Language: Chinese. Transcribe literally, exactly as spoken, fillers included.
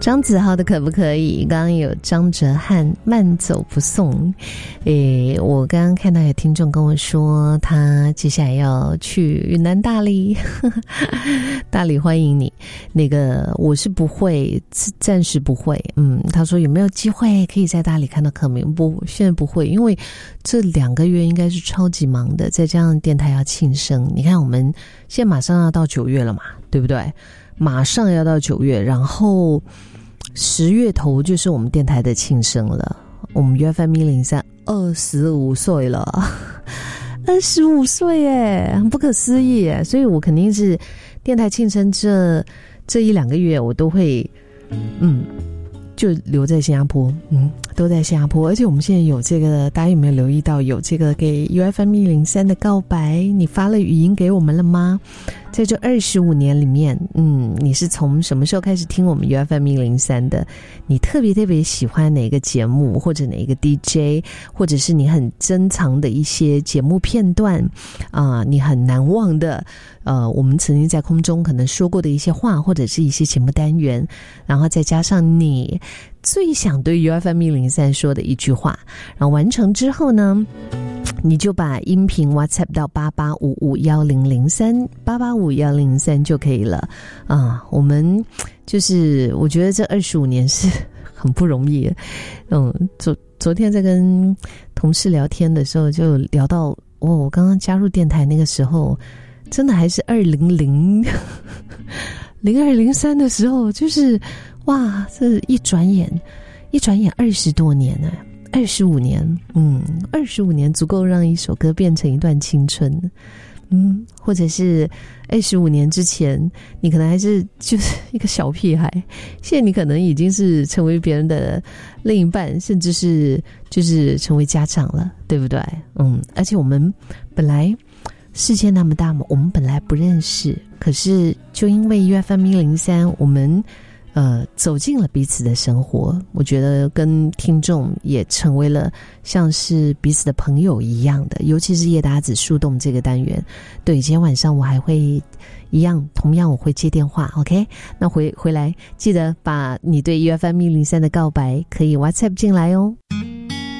张子豪的可不可以？刚刚有张哲瀚慢走不送。诶，我刚刚看到有听众跟我说，他接下来要去云南大理，大理欢迎你。那个我是不会，暂时不会。嗯，他说有没有机会可以在大理看到克明？不，现在不会，因为这两个月应该是超级忙的，再加上电台要庆生。你看，我们现在马上要到九月了嘛，对不对？马上要到九月，然后十月头就是我们电台的庆生了。我们 U F M 一零三二十五岁了，二十五岁耶，很不可思议耶！所以我肯定是电台庆生这这一两个月，我都会嗯。就留在新加坡，嗯，都在新加坡。而且我们现在有这个，大家有没有留意到有这个给 U F M 一零三的告白？你发了语音给我们了吗？在这二十五年里面，嗯，你是从什么时候开始听我们 U F M 一零三的？你特别特别喜欢哪个节目，或者哪个 D J， 或者是你很珍藏的一些节目片段啊、呃，你很难忘的，呃，我们曾经在空中可能说过的一些话，或者是一些节目单元，然后再加上你最想对 U F M 一零三说的一句话，然后完成之后呢，你就把音频 WhatsApp 到八八五五一零零三 八八五一零零三就可以了啊。我们就是我觉得这二十五年是很不容易的。嗯，昨昨天在跟同事聊天的时候，就聊到哦，我刚刚加入电台那个时候，真的还是二零零零二零三的时候，就是哇，这一转眼，一转眼二十多年了。二十五年，嗯，二十五年足够让一首歌变成一段青春，嗯，或者是二十五年之前，你可能还是就是一个小屁孩，现在你可能已经是成为别人的另一半，甚至是就是成为家长了，对不对？嗯，而且我们本来世界那么大嘛，我们本来不认识，可是就因为 U F M 一零三，我们呃，走进了彼此的生活，我觉得跟听众也成为了像是彼此的朋友一样的，尤其是叶达子树洞这个单元。对，今天晚上我还会一样，同样我会接电话 ，OK？ 那回回来记得把你对 U F M 一零三的告白可以 WhatsApp 进来哦。